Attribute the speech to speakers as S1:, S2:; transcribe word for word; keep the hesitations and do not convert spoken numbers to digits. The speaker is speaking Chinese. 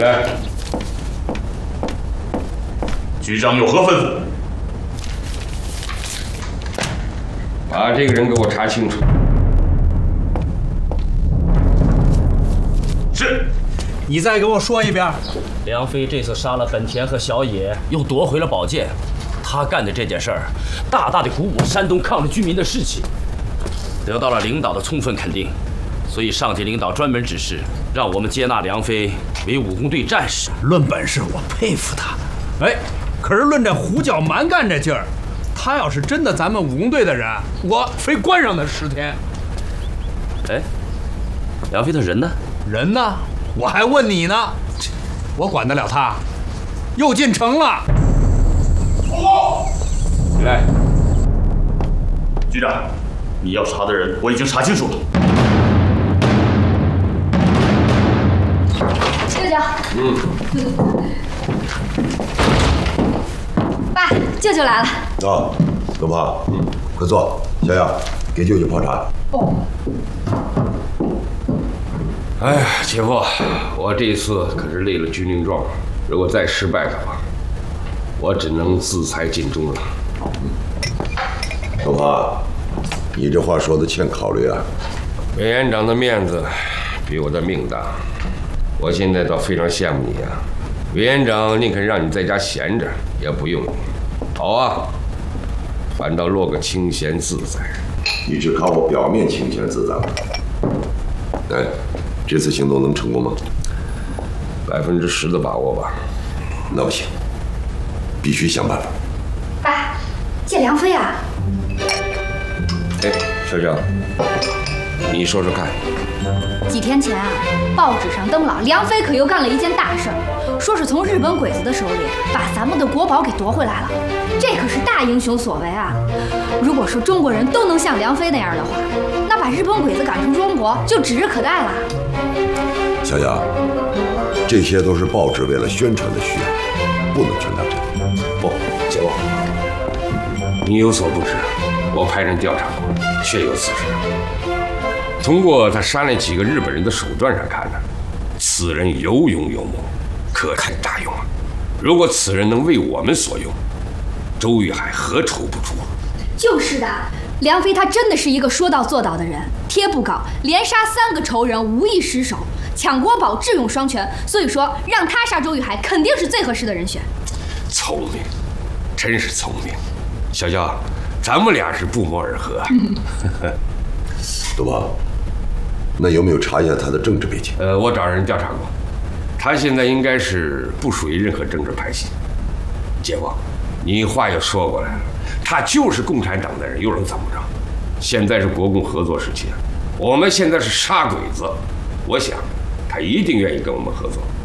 S1: 来。
S2: 局长有何吩咐？
S1: 把这个人给我查清楚。
S2: 是。
S3: 你再给我说一遍。
S4: 梁飞这次杀了本田和小野，又夺回了宝剑，他干的这件事儿，大大的鼓舞山东抗日居民的士气，得到了领导的充分肯定。所以上级领导专门指示，让我们接纳梁飞为武工队战士。
S3: 论本事，我佩服他。哎，可是论这胡搅蛮干这劲儿，他要是真的咱们武工队的人，我非关上他十天。
S4: 哎，梁飞的人呢？
S3: 人呢？我还问你呢，我管得了他？又进城了。
S1: 来，
S2: 局长，你要查的人我已经查清楚了。
S5: 舅舅。
S1: 嗯。
S5: 爸，舅舅来了。
S6: 啊，都怕。嗯，快坐。小雅，给舅舅泡茶。
S5: 哦。
S1: 哎呀，姐夫，我这次可是立了军令状，如果再失败的话，我只能自裁尽忠了。
S6: 都怕，你这话说的欠考虑啊。
S1: 委员长的面子比我的命大，我现在倒非常羡慕你啊。委员长宁肯让你在家闲着，也不用你。好啊，反倒落个清闲自在。
S6: 你只看我表面清闲自在了。哎，这次行动能成功吗？
S1: 百分之十的把握吧。
S6: 那不行，必须想办法。
S5: 爸，借梁飞啊！
S1: 哎，小江，你说说看。
S5: 几天前啊，报纸上登了，梁飞可又干了一件大事儿，说是从日本鬼子的手里把咱们的国宝给夺回来了。这可是大英雄所为啊！如果说中国人都能像梁飞那样的话，那把日本鬼子赶出中国就指日可待了。
S6: 小雅，这些都是报纸为了宣传的需要，不能全当真。
S1: 不，姐夫，你有所不知，我派人调查过，确有此事。通过他杀那几个日本人的手段上看呢，此人有勇有谋，可堪大用啊！如果此人能为我们所用，周玉海何愁不诛？
S5: 就是的，梁飞他真的是一个说到做到的人，贴布稿连杀三个仇人无一失手，抢国宝智勇双全，所以说让他杀周玉海肯定是最合适的人选。
S1: 聪明，真是聪明，小娇，咱们俩是不谋而合啊。
S6: 都爸，那有没有查一下他的政治背景？
S1: 呃，我找人调查过，他现在应该是不属于任何政治派系。姐夫，你话又说过来了，他就是共产党的人，又能怎么着？现在是国共合作时期，我们现在是杀鬼子，我想他一定愿意跟我们合作。